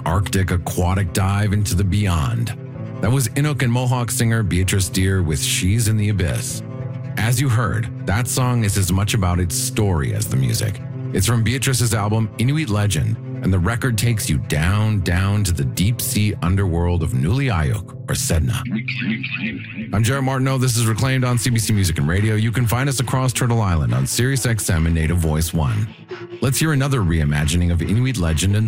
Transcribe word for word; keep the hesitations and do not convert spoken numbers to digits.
Arctic aquatic dive into the beyond. That was Inuk and Mohawk singer Beatrice Deer with She's in the Abyss. As you heard, that song is as much about its story as the music. It's from Beatrice's album Inuit Legend, and the record takes you down, down to the deep-sea underworld of Nuliayuk, or Sedna. I'm Jared Martineau. This is Reclaimed on C B C Music and Radio. You can find us across Turtle Island on Sirius X M and Native Voice one. Let's hear another reimagining of Inuit Legend and